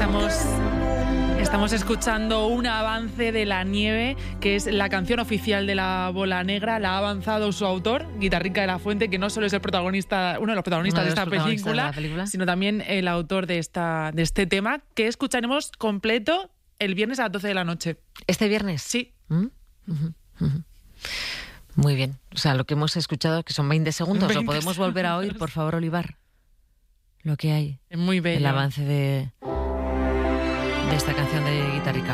Estamos escuchando un avance de La Nieve, que es la canción oficial de La Bola Negra. La ha avanzado su autor, Guitarrica de la Fuente, que no solo es el protagonista, uno de los protagonistas de esta película, sino también el autor de este tema, que escucharemos completo el viernes a las 12 de la noche. ¿Este viernes? Sí. Muy bien. O sea, lo que hemos escuchado, que son 20 segundos, 20 ¿lo podemos volver a oír, por favor, Olivar? Lo que hay. Es muy bello. El avance de esta canción de Guitarrica.